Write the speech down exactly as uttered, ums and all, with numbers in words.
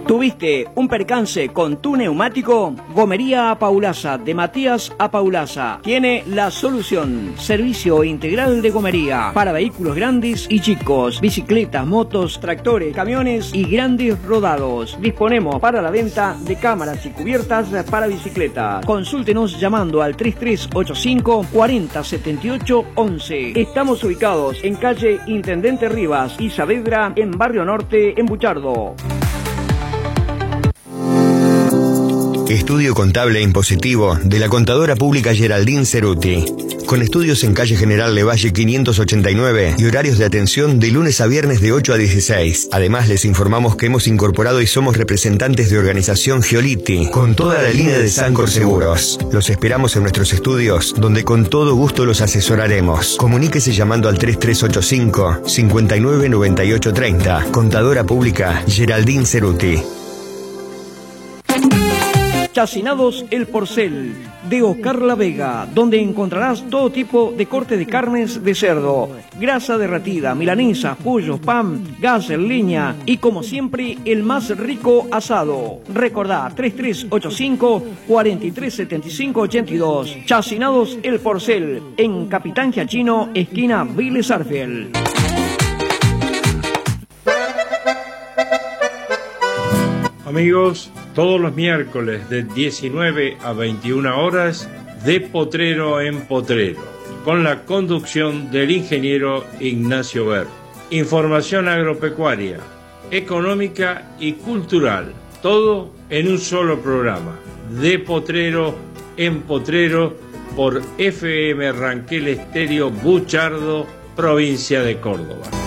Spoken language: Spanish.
¿Tuviste un percance con tu neumático? Gomería Apaulaza, de Matías Apaulaza, tiene la solución. Servicio integral de gomería para vehículos grandes y chicos, bicicletas, motos, tractores, camiones y grandes rodados. Disponemos para la venta de cámaras y cubiertas para bicicletas. Consúltenos llamando al tres tres ocho cinco, cuatro cero siete ocho, once. Estamos ubicados en calle Intendente Rivas y Saavedra, en Barrio Norte, en Buchardo. Estudio Contable e Impositivo de la Contadora Pública Geraldine Ceruti. Con estudios en calle General Levalle quinientos ochenta y nueve y horarios de atención de lunes a viernes de ocho a dieciséis. Además, les informamos que hemos incorporado y somos representantes de organización Giolitti, con toda la línea de Sancor Seguros. Los esperamos en nuestros estudios, donde con todo gusto los asesoraremos. Comuníquese llamando al tres tres ocho cinco, cinco nueve nueve ocho tres cero. Contadora Pública Geraldine Ceruti. Chacinados El Porcel, de Oscar La Vega, donde encontrarás todo tipo de corte de carnes de cerdo, grasa derretida, milanesa, pollo, pan, gas en leña y, como siempre, el más rico asado. Recordá, tres tres ocho cinco, cuatro tres siete cinco ocho dos. Chacinados El Porcel, en Capitán Giachino, esquina Vélez Arfiel. Amigos, todos los miércoles de diecinueve a veintiuna horas, de Potrero en Potrero, con la conducción del ingeniero Ignacio Ver. Información agropecuaria, económica y cultural, todo en un solo programa. De Potrero en Potrero, por F M Ranquel Estéreo Buchardo, provincia de Córdoba.